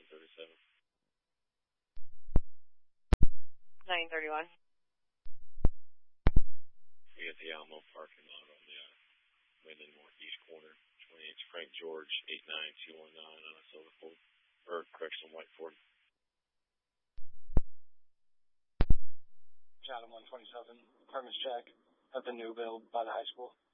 1037. 931. We got the Alamo parking lot on the Wayland northeast corner. 28 Frank George 89219 on a Silver Ford. Or correction, White Ford. Chatham 127, apartments check at the new build by the high school.